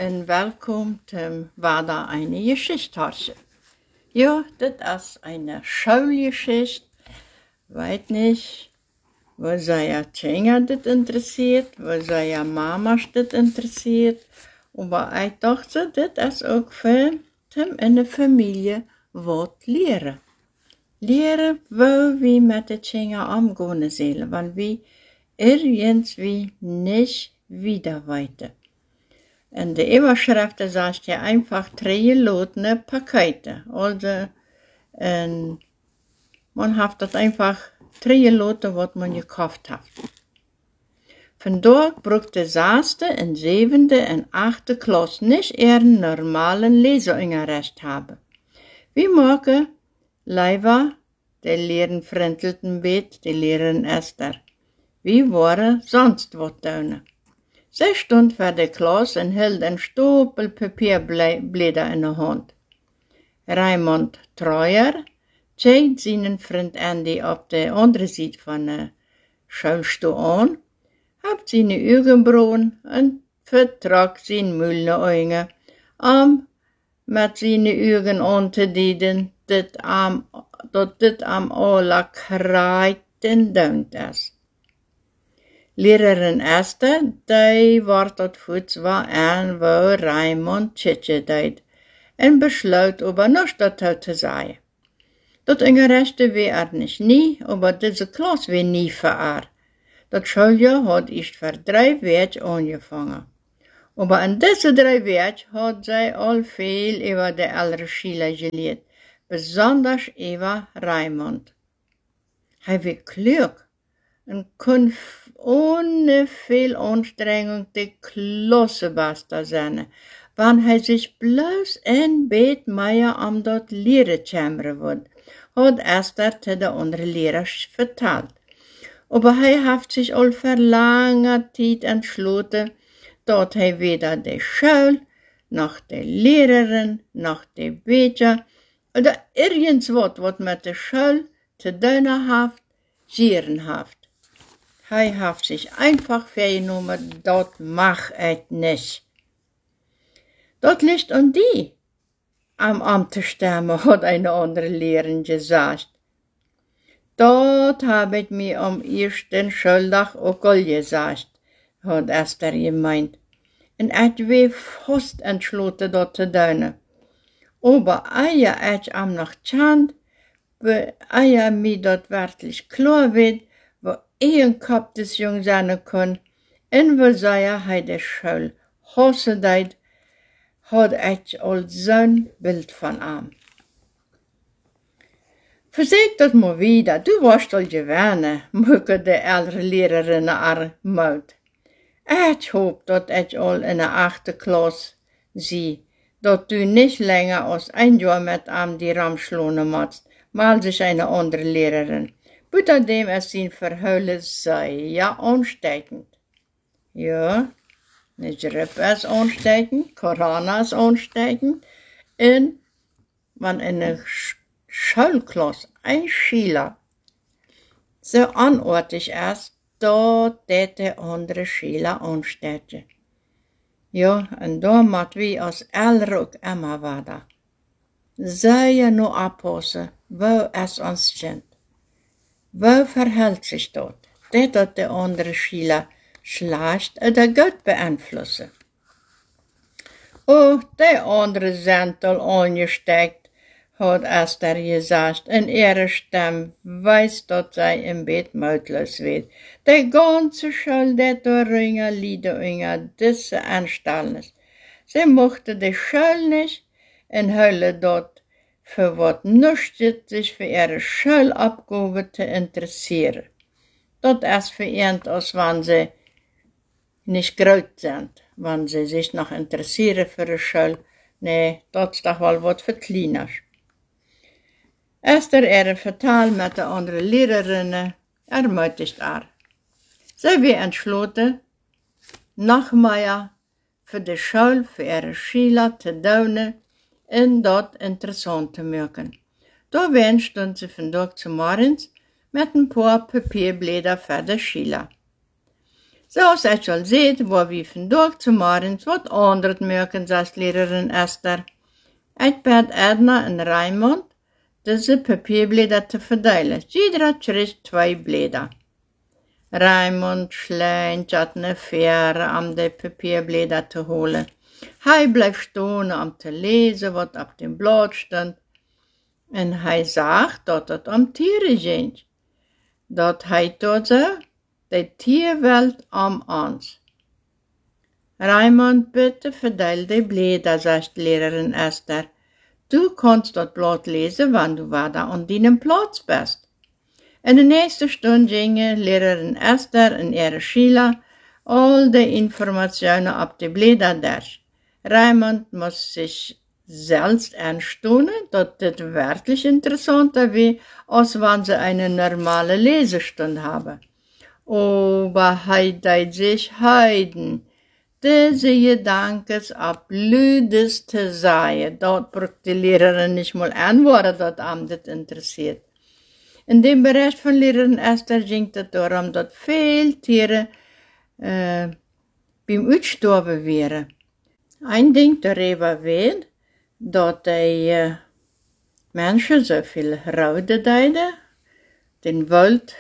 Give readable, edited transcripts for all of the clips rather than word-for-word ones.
en welkom zum Wada eine Geschichte. Ja, das ist eine Schulgeschichte. Weet nicht, wo seine Kinder das interessiert, wo seine Mamas das interessiert. Aber ich dachte, das ist auch für in der Familie was leren. Leren, wo wir mit den Kindern umgehen sollen, weil wir irgendwie nicht wieder weiter. In de Überschrift sagt ja einfach 3 gelotene Pakete. Also, man hat das einfach 3 geloten, was man gekauft hat. Vandaag braucht der 6., 7. und 8. Klasse nicht ihren normalen Leseunterricht haben. Wir machen Leiva, der Lehrerin Frenteltenbeet, die Lehrerin Esther. Wir waren sonst was tun. Sie stond voor de klas en hield een stapel papierblätter in de hand. Raymond Treuer keek zijn vriend Andy op de andere zijde van de schoolstoel aan, had zijn augenbrauen en vertrok zijn muilende ogen, om met zijn augen aan te duiden dat dit am alle krijten duimt is. Lehrerin Esther, die wordt tot voets aan waar Raymond tjitje deed en besloot over nog dat te zeggen. Dat Ungerechte weer niet nie, aber deze klas weer nie voor haar. Dat schooljaar had eerst voor 3 weken aangevangen. Aber in deze 3 weken had zij al veel over de andere Schüler geleerd, besonders over Raymond. Hij was klug en kon ohne viel Anstrengung die Klassebester sein, wann hij sich bloß ein Bett mehr am dort Lehre kämmern wird, hat Esther zu der andere Lehrer vertelt. Aber hij heeft sich al für lange Zeit entschlossen, dat hij weder die Schule, noch die Lehrerin, noch die Becher, oder irgendwas, was mit der Schule zu tun hat, gieren hat. Hij heeft sich einfach vergenommen, dat mag ich nicht. Dat ligt an die. Am Amt te stemmen, hat eine andere Lehrerin gesagt. Dat habe ich mir am ersten Schultag auch al gesagt, hat Esther gemeint. En ich war fast entschlossen, dat te doen. Aber ehe ich am noch chant, ehe mir dat wirklich klar wird, wo een Kopf des Jungen sein kann, en wo hij de Schule hassen deed, had ich al zo'n Bild von ihm. Verzeg dat maar wieder, du warst al gewähne, mucke de ältere Lehrerin haar Mut. Ich hoop dat ich al in de 8. Klasse zie, dat du nicht länger als 1 Jahr mit ihm die Ramschlone machst, mal sich eine andere Lehrerin. Außerdem ist sein Verheulen sehr ansteckend. Ja, eine Grippe ist ansteckend, Corona ist ansteckend. Und wenn in einer Schulklasse ein Schüler so anartig ist, da der andere Schüler anstecken. Ja, und da müssen wir als Eltern auch immer weiter. Sehr nur abpassen, wo es uns sind. Wo verhält sich das? Dat de andere Schüler schlecht oder gut beeinflussen. Oh, die andere sind al angesteckt, hat Esther gesagt, in ihrer Stimme weiß, dass sie im Bett mutlos wird. Die ganze Schule, die Ringer, Lieder, diese Anstellnis. Sie mochte die Schule nicht und hölle dort für was nüchtert sich für ihre Schulabgabe zu interessieren. Das ist für ihn, als wenn sie nicht groß sind, wenn sie sich noch interessieren für die Schule. Nee, das ist doch wohl was für Kleiner. Esther ihre Vertal mit den anderen Lehrerinnen ermutigt er. Sie wird entschlossen, noch mehr für die Schule, für ihre Schüler zu tun, en dat interessant te maken. Daarin stond ze vandaag 's morgens met een paar papierblätter voor de Schüler. Zoals ik al zei, waar we vandaag zu morgens wat anders merken, als Lehrerin Esther. Ik bad Edna en Raymond deze papierblätter te verdelen. Jeder kreeg 2 Blätter. Raymond schleint had een Fähre, om de papierblätter te holen. Hij bleef staan om te lezen wat op dem blad stond. En hij zag dat het om Tiere ging. Dat hij tot zo, de Tierwelt om ons. Raymond, bitte verdeel de Blätter, zegt Lehrerin Esther. Du kannst dat blad lezen, wanneer du wieder an deinem Platz bist. In de nächste Stunde gingen Lehrerin Esther en ihre Schüler all de Informationen op de Blätter durch. Raymond muss sich selbst anstaunen, dass das wirklich interessanter wäre, als wenn sie eine normale Lesestunde haben. Aber hij sich heiden. Diese Gedankens ab Lüdes te sagen, dort braucht die Lehrerin nicht mal antworten, dat am das interessiert. In dem Bericht von Lehrerin Esther ging es darum, dass viele Tiere beim Aussterben wären. Ein Ding darüber wird, dass die Menschen so viel Raude deiden, den Wald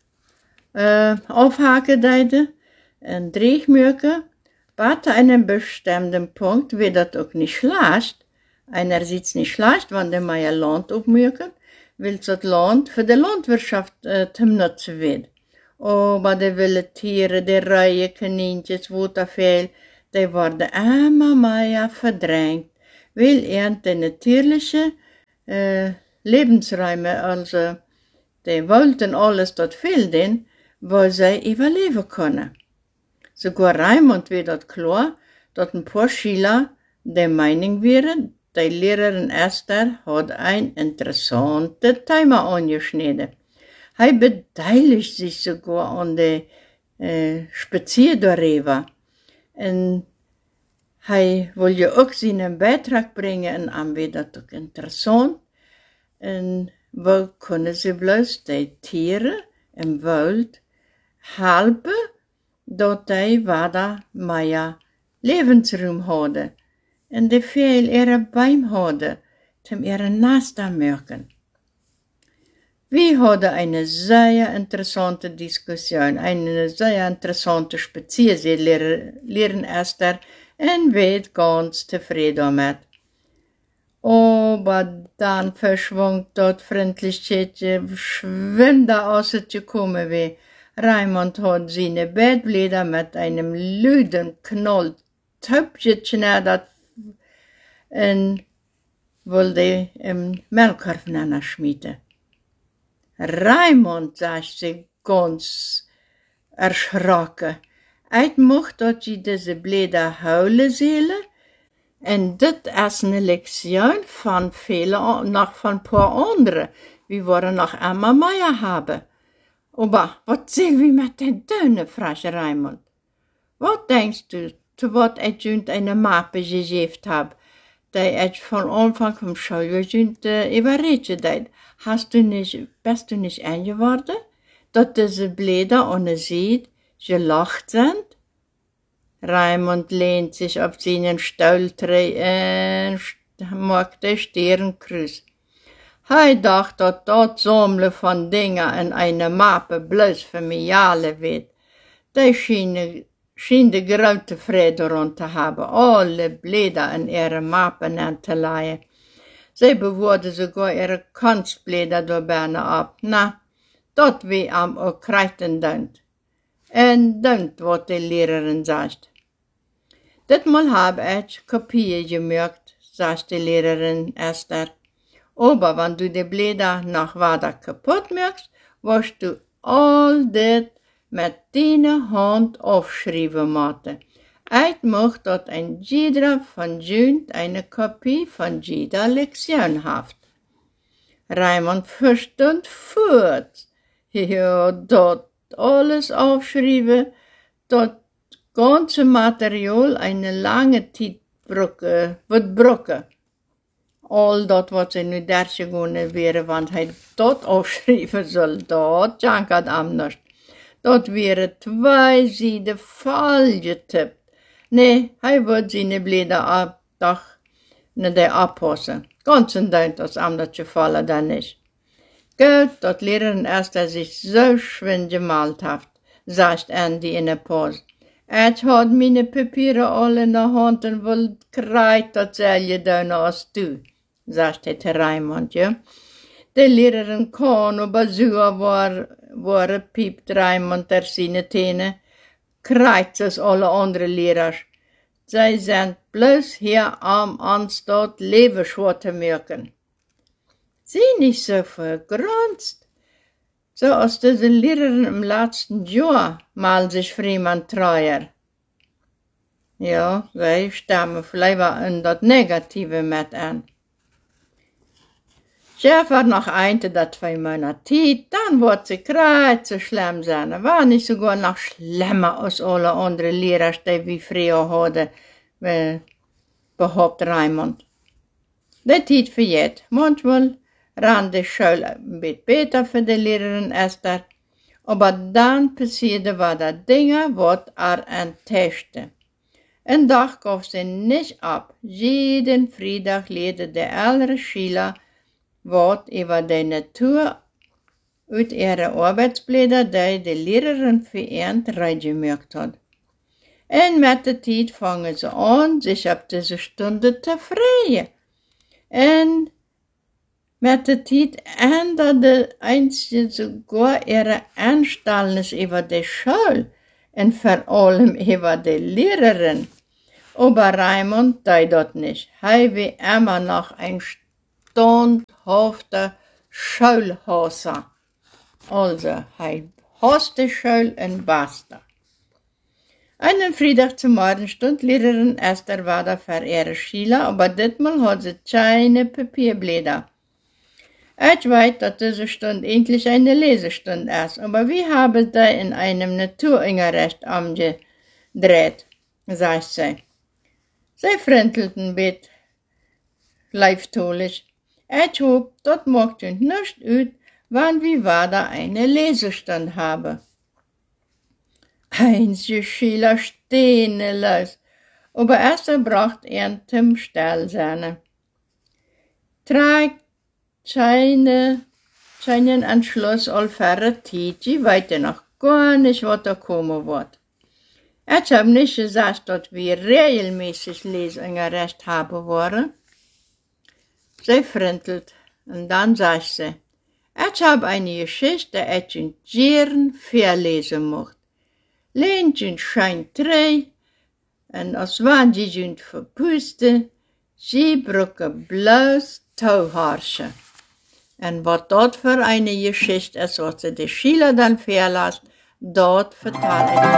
aufhaken deiden und Drehmürken. Bis zu einem bestimmten Punkt wird das auch nicht schlecht. Einerseits nicht schlecht, wenn die mehr Land aufmürken, weil das Land für die Landwirtschaft zum Nutzen wird. Aber die wilden Tiere, die Rehe, Kaninchen, Waterfell, die werden immer mehr verdrängt, weil die natürlichen Lebensräume, also die Wald und alles, das fehlt, wo sie überleben können. Sogar Raymond wird das klar, dass ein paar Schüler der Meinung wären, die Lehrerin Esther hat ein interessantes Thema angeschnitten. Er beteiligt sich sogar an der Spazier darüber. Und er will ja auch seinen Beitrag bringen, und wird das auch interessant. Und wo können sie bloß die Tiere im Wald helfen, dass die wieder mehr Lebensraum haben und die viel ihre Beine haben, um ihre Nester merken. Wir hatten eine sehr interessante Diskussion, eine sehr interessante Spaziergang, Lehrerin Esther, und wir ganz zufrieden damit. Aber dann verschwand das Freundlichkeit, schwimmt aus es gekommen wie. Raymond hat seine Bettblätter mit einem lüden Knoll geknattert und wollte im Melkkorb schmieden. Raymond, sagt sie ganz erschrocken, ich möchte, dass sie diese Blätter holen sollen. Und das ist eine Lektion von vielen, noch von ein paar anderen. Wir wollen noch immer mehr haben. Aber was sehen wir mit den Tönen, fragt Raymond. Was denkst du, zu was ich eine Mappe gegeben habe, die ich von Anfang vom Schuljahr überredet habe? Bist du nicht eingeworden, dass diese Blätter ohne Seed gelacht sind? Raymond lehnt sich auf seinen Stuhl und macht den Sternenkreuz. Er dachte, dass das Sammeln von Dingen in eine Mappe bloß für mich alle wird. Die schien die große Freude daran zu haben, alle Blätter in ihre Mappen anzulegen. Sie bewahrte sogar ihre Kunstblätter dabei ab. Na, das wie am auch kreiten dünnt. Und dünnt, was die Lehrerin sagt. Ditmal habe ich Kopien gemerkt, sagt die Lehrerin Esther. Aber wenn du die Blätter noch weiter kaputt machst, wirst du all das mit deiner Hand aufschreiben müssen. Ich möchte, dass ein jeder von uns eine Kopie von jeder Lektion hat. Raymond verstand fort. Ja, dort alles aufschreiben, das ganze Material eine lange Zeit wird brauchen. All dat wat ze nu daar gegaan wäre, want hij dat aufschrijven soll, dat jankert am nicht. Dort wäre 2 Seiten voll getippt. Nee, hij wird seine Blätter doch nicht abpassen. Ganz und deut das anders gefallen dann nicht. Gut, dat Lehrerin erst sich so schwind gemalt hat, sagt Andy in der Pause. Ich hat meine Papiere alle in der Hand und will kreit, dat soll je doen als du, sagt der Raimund, ja. Die Lehrerin kann aber so war piept Raimund der seine Täne, kreit als alle andere Lehrer. Sie sind bloß hier am Anstatt Lebenschwur zu merken. Sie nicht so vergrunzt. So als diese Lehrerin im letzten Jahr mal sich fremd treuer. Ja, sie stammen vielleicht in das Negative mit an. Chef hat noch einte dat 2 Monate Zeit, dann wird sie kreit so schlimm sein. War nicht sogar noch schlimmer als alle anderen Lehrer, die wie früher hadden, behauptet Raimund. Die Zeit vergeht. Manchmal ran die Schule ein bisschen besser für die Lehrerin Esther, aber dann passierte was Dinge, was enttäuschte. Ein Tag gab sie nicht ab. Jeden Freitag lehrte der ältere Schüler was über die Natur uit ihre Arbeitsblätter, die die Lehrerin für ihn reingemerkt hat. Und mit der Zeit fangen sie an, sich auf diese Stunde zu freuen. Und mit der Zeit änderte einzige sogar ihre Anstellnis über die Schule und vor allem über die Lehrerin. Aber Raimund tut das nicht. Er war immer noch ein standhafter Schulhasser. Also, er hasst die Schule und basta. Einen Freitag zum Morgen stund Lehrerin Esther wieder für ihre Schüler, aber ditmal hat sie keine Papierblätter. Ich weiß, dass diese Stunde endlich eine Lesestunde ist, aber wie haben sie in einem Naturunterricht angedreht, sagt sie. Sie frintelten mit leiftolig. Ich hoffe, das macht uns nicht aus, wann wir wieder eine Lesestunde haben. Einzige Schüler stehen los, aber erst braucht er zum Stillsein. Trägt seinen Entschluss all für die weiter noch gar nicht, was da kommen wird. Ich habe nicht gesagt, dass wir regelmäßig Lesunterricht haben wollen. Sie frintelt und dann sagt sie, ich habe eine Geschichte, die ich gern verlesen möchte. Leentjen scheint trei, en als wann die junt verpuste, sie brücke bloß Tauharsche. En wat dat für eine Geschichte ist, was sie die Schüler dann verlässt, dort vertelle ich